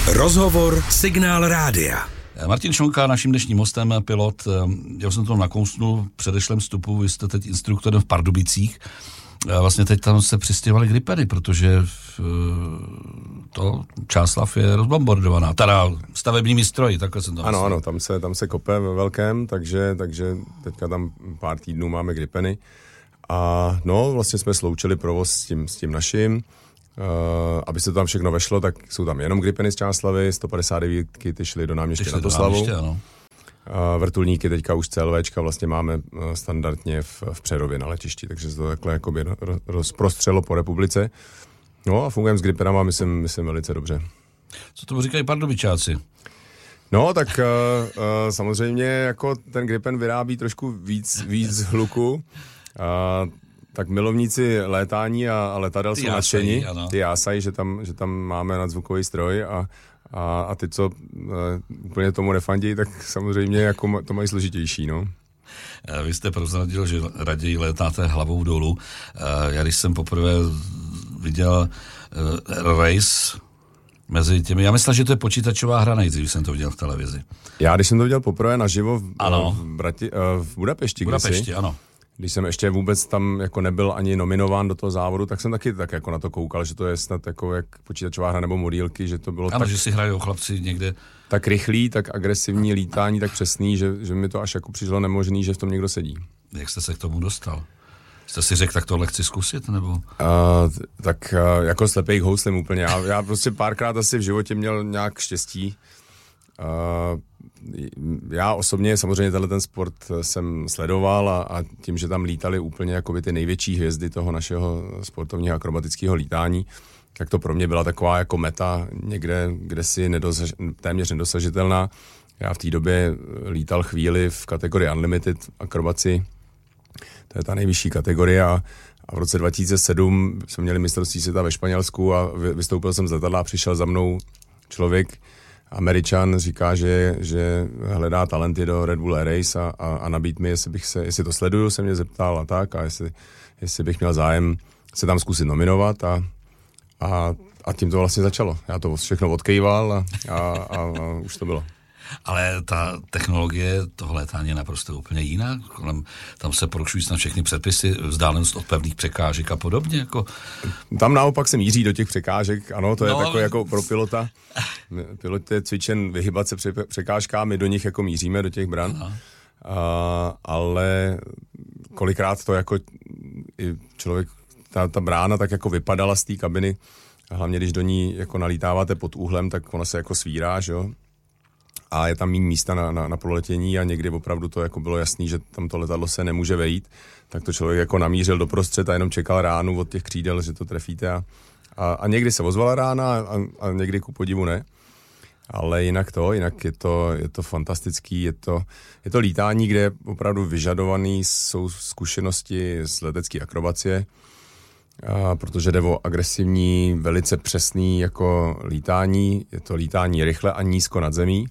Rozhovor Signál Rádia. Martin Šonka, naším dnešním hostem, pilot. Já jsem to nakousnul v předešlém vstupu, vy jste teď instruktorem v Pardubicích. Vlastně teď tam se přistěhovali gripeny, protože to Čáslav je rozbombardovaná. Teda stavebními stroji, takhle jsem to Ano, tam se kope ve velkém, takže teďka tam pár týdnů máme gripeny. A no, vlastně jsme sloučili provoz s tím naším. Aby se to tam všechno vešlo, tak jsou tam jenom gripeny z Čáslavy, 159 ty šly do náměstí na Toslavu. Vrtulníky teďka už CLVčka vlastně máme standardně v Přerově na letišti, takže se to takhle jakoby rozprostřelo po republice. No a fungujeme s gripenama, myslím velice dobře. Co tomu říkají pardubičáci? No, tak samozřejmě jako ten gripen vyrábí trošku víc hluku. Tak milovníci létání a letadel jsou nadšení. Ty jásají, že tam máme nadzvukový stroj a ty, co úplně tomu nefandí, tak samozřejmě jako to mají složitější, no. Vy jste prozradil, že raději létáte hlavou dolů. Já když jsem poprvé viděl race mezi těmi, já myslel, že to je počítačová hra nejdřív, jsem to viděl v televizi. Já když jsem to viděl poprvé naživo v Budapešti, ano. Když jsem ještě vůbec tam jako nebyl ani nominován do toho závodu, tak jsem taky tak jako na to koukal, že to je snad jako jak počítačová hra nebo modílky, že to bylo ano, že si hrajou chlapci někde. Tak rychlý, tak agresivní lítání, tak přesný, že mi to až jako přišlo nemožný, že v tom někdo sedí. Jak jste se k tomu dostal? Jste si řekl, tak tohle chci zkusit, nebo? Jako slepej k houslím úplně. Já prostě párkrát asi v životě měl nějak štěstí. Já osobně samozřejmě ten sport jsem sledoval a tím, že tam lítali úplně jakoby ty největší hvězdy toho našeho sportovního akrobatického lítání, tak to pro mě byla taková jako meta někde, kde si téměř nedosažitelná. Já v té době lítal chvíli v kategorii Unlimited akrobaci, to je ta nejvyšší kategorie a v roce 2007 jsme měli mistrovství světa ve Španělsku a vystoupil jsem z letadla a přišel za mnou člověk, Američan, říká, že hledá talenty do Red Bull Air Race a nabít mi, jestli to sleduju, se mě zeptal a tak, a jestli bych měl zájem se tam zkusit nominovat a tím to vlastně začalo. Já to všechno odkejval a už to bylo. Ale ta technologie toho létání je naprosto úplně jiná. Tam se porušují snad všechny předpisy, vzdálenost od pevných překážek a podobně. Jako. Tam naopak se míří do těch překážek, ano, to je takové jako pro pilota. Pilot je cvičen vyhybat se překážkám, my do nich jako míříme, do těch bran. Ale kolikrát to jako i člověk, ta brána tak jako vypadala z té kabiny, a hlavně když do ní jako nalítáváte pod úhlem, tak ona se jako svírá, že jo? A je tam méně místa na proletění a někdy opravdu to jako bylo jasný, že tam to letadlo se nemůže vejít, tak to člověk jako namířil doprostřed a jenom čekal ránu od těch křídel, že to trefíte a někdy se ozvala rána a někdy ku podivu ne. Ale jinak je to fantastický, je to lítání, kde opravdu vyžadovaný jsou zkušenosti z letecké akrobacie, protože jde o agresivní, velice přesný jako lítání, je to lítání rychle a nízko nad zemí,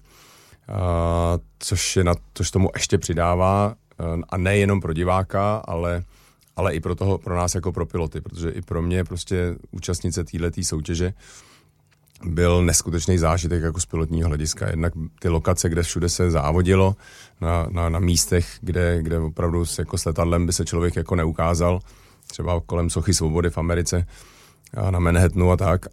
což tomu ještě přidává, a nejenom pro diváka, ale i pro nás jako pro piloty, protože i pro mě prostě účastnice téhletý soutěže byl neskutečný zážitek jako z pilotního hlediska. Jednak ty lokace, kde všude se závodilo, na místech, kde opravdu jako s letadlem by se člověk jako neukázal, třeba kolem Sochy svobody v Americe, na Manhattanu a tak.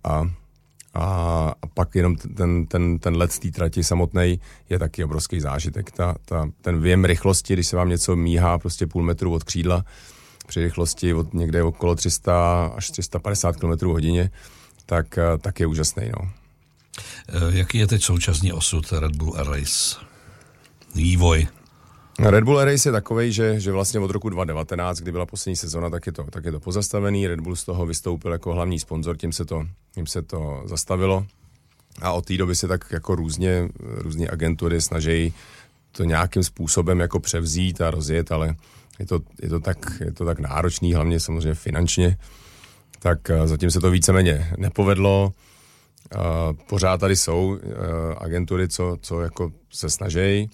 A pak jenom ten let z té trati samotnej je taky obrovský zážitek. Ten věm rychlosti, když se vám něco míhá prostě půl metru od křídla, při rychlosti od někde okolo 300 až 350 km hodině, tak je úžasný. No. Jaký je teď současný osud Red Bull Air Race? Vývoj? Red Bull Air Race je takovej, že vlastně od roku 2019, kdy byla poslední sezona, tak je to pozastavený. Red Bull z toho vystoupil jako hlavní sponzor, tím se to zastavilo. A od té doby se tak jako různě agentury snaží to nějakým způsobem jako převzít a rozjet, ale je to tak náročný, hlavně samozřejmě finančně. Tak zatím se to víceméně nepovedlo. Pořád tady jsou agentury, co jako se snaží.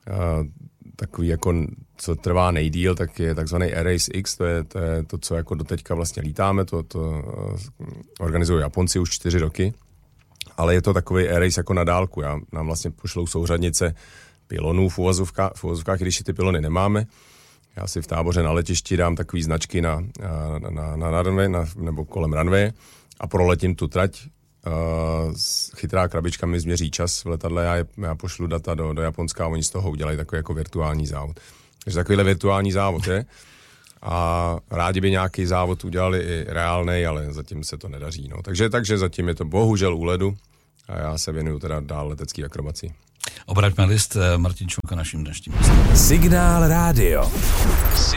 Takový jako, co trvá nejdýl, tak je takzvaný Air Race X, to je to, co jako doteďka vlastně lítáme, to organizují Japonci už 4 roky. ale je to takový air-race jako na dálku. Nám vlastně pošlou souřadnice pilonů v uvozovkách, když ty pilony nemáme. Já si v Táboře na letišti dám takový značky na runway, nebo kolem runway a proletím tu trať. Chytrá krabička mi změří čas v letadle, já pošlu data do Japonska a oni z toho udělají takový jako virtuální závod. Takže takovýhle virtuální závod je. A rádi by nějaký závod udělali i reálnej, ale zatím se to nedaří. No. Takže zatím je to bohužel u ledu a já se věnuju teda dál letecký akrobaci. Obraťme list, Martin Čunka naším dnešním hostem. Signál rádio.